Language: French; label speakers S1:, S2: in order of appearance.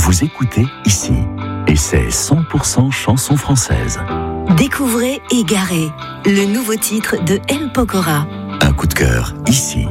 S1: vous écoutez ici. Et c'est 100% chanson française.
S2: Découvrez Égaré, le nouveau titre de M. Pokora.
S1: Un coup de cœur ici.